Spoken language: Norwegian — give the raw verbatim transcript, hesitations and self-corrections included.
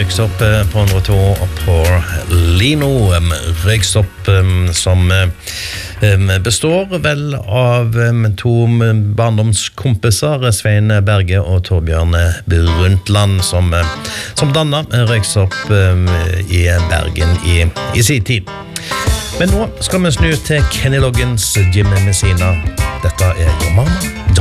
Røyksopp på hundre og to og på Lino. Røyksopp som består vel av to barndomskompiser, Svein Berge og Torbjørn Brundtland, som, som dannet Røyksopp i Bergen i, i sin tid. Men nå skal vi snu til Kenny Loggins, Jimmy Messina. Dette er Your Mama